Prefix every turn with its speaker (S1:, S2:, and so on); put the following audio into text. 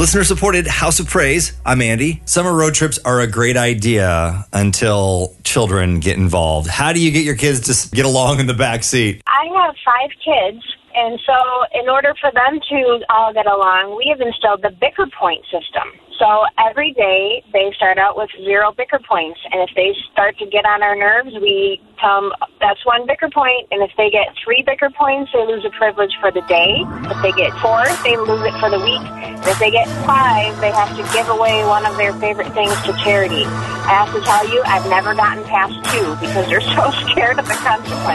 S1: Listener-supported House of Praise. I'm Andy. Summer road trips are a great idea until children get involved. How do you get your kids to get along in the back seat?
S2: I have 5 kids, and so in order for them to all get along, we have instilled the bicker point system. So every day they start out with 0 bicker points, and if they start to get on our nerves, we tell them that's 1 bicker point, and if they get 3 bicker points, they lose a privilege for the day. If they get 4, they lose it for the week. And if they get 5, they have to give away one of their favorite things to charity. I have to tell you, I've never gotten past 2 because they're so scared of the consequences.